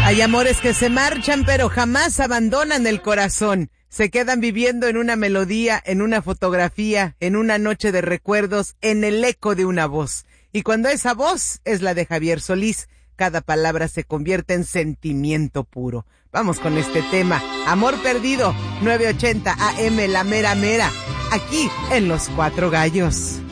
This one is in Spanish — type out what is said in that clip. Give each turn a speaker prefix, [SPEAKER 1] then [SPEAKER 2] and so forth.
[SPEAKER 1] Hay amores que se marchan, pero jamás abandonan el corazón. Se quedan viviendo en una melodía, en una fotografía, en una noche de recuerdos, en el eco de una voz. Y cuando esa voz es la de Javier Solís, cada palabra se convierte en sentimiento puro. Vamos con este tema, Amor Perdido, 980 AM, La Mera Mera, aquí en Los Cuatro Gallos.